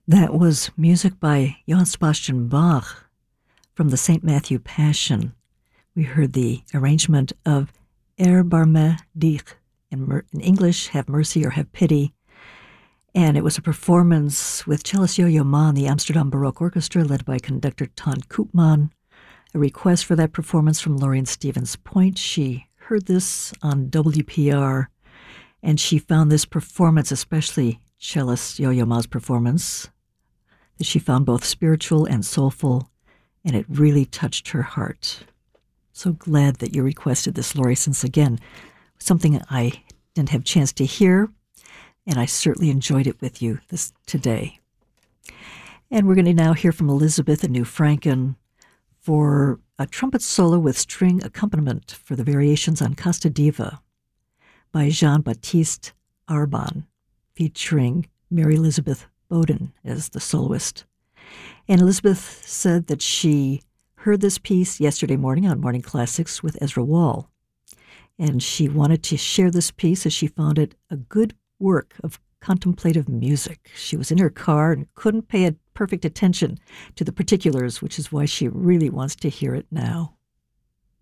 That was music by Johann Sebastian Bach from the St. Matthew Passion. We heard the arrangement of Erbarme dich, in English, have mercy or have pity. And it was a performance with cellist Yo-Yo Ma and the Amsterdam Baroque Orchestra led by conductor Ton Koopman. A request for that performance from Lorraine Stevens Point. She heard this on WPR, and she found this performance, especially cellist Yo-Yo Ma's performance, that she found both spiritual and soulful, and it really touched her heart. So glad that you requested this, Lori, since again, something I didn't have a chance to hear, and I certainly enjoyed it with you today. And we're going to now hear from Elizabeth and New Franken for a trumpet solo with string accompaniment for the variations on Costa Diva by Jean-Baptiste Arban, featuring Mary Elizabeth Bowden as the soloist. And Elizabeth said that she heard this piece yesterday morning on Morning Classics with Ezra Wall. And she wanted to share this piece as she found it a good work of contemplative music. She was in her car and couldn't pay perfect attention to the particulars, which is why she really wants to hear it now.